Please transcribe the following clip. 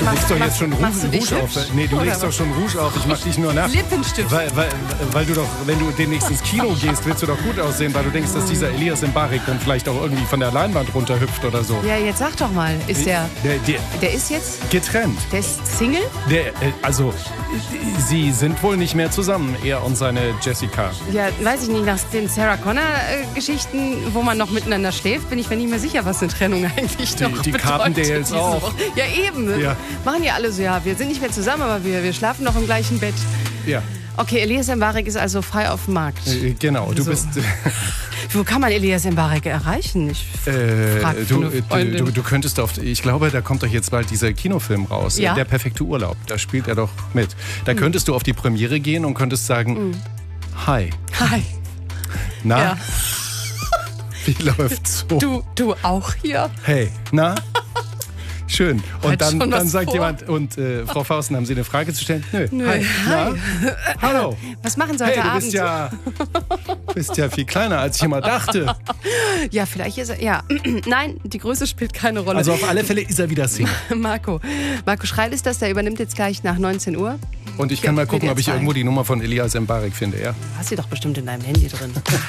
legst doch jetzt schon machst du dich Rouge auf. hübsch? Nee, du Oder legst doch was? schon Rouge auf. Ich mach dich nur nach. Lippenstift. Weil du doch, wenn du demnächst ins Kino gehst, willst du doch gut aussehen, weil du denkst, dass dieser Elias Mbarek dann vielleicht auch irgendwie von der Leinwand runterhüpft oder so. Ja, jetzt sag doch mal, ist der ist jetzt, Getrennt. der ist Single? Sie sind wohl nicht mehr zusammen, er und seine Jessica. Ja, weiß ich nicht, nach den Sarah Connor-Geschichten, wo man noch miteinander schläft, bin ich mir nicht mehr sicher, was eine Trennung eigentlich noch bedeutet. Die Carpendales diese auch. Woche. Ja, eben. Ja. Machen ja alle so, ja, wir sind nicht mehr zusammen, aber wir schlafen noch im gleichen Bett. Ja, Okay, Elias Mbarek ist also frei auf dem Markt. genau. Du So. bist... Wo kann man Elias Mbarek erreichen? Ich frag für eine Freundin. du könntest ich glaube, da kommt doch jetzt bald dieser Kinofilm raus. Ja. Der perfekte Urlaub. Da spielt er doch mit. Da könntest du auf die Premiere gehen und könntest sagen, hi. Hi. Na? Ja. Wie läuft's so? Du auch hier? Hey, na? Schön. Und Hat schon dann was sagt vor? jemand, Frau Fausten, haben Sie eine Frage zu stellen? Nö. Nö. Hi. Na? Hallo. Was machen Sie heute Hey, Abend? bist ja viel kleiner, als ich immer dachte. Ja, vielleicht ist er. Ja. Nein, die Größe spielt keine Rolle. Also auf alle Fälle ist er wieder Single. Marco Schreil ist das, der übernimmt jetzt gleich nach 19 Uhr. Und ich kann mal gucken, ob ich WDR 2. irgendwo die Nummer von Elias Mbarek finde, ja? Du hast sie doch bestimmt in deinem Handy drin.